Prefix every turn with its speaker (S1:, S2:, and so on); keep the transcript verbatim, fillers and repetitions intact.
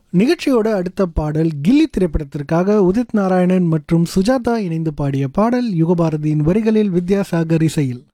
S1: நிகழ்ச்சியோட அடுத்த பாடல் கில்லி திரைப்படத்திற்காக உதித் நாராயணன் மற்றும் சுஜாதா இணைந்து பாடிய பாடல் யுகபாரதியின் வரிகளில் வித்யாசாகர் இசையில்.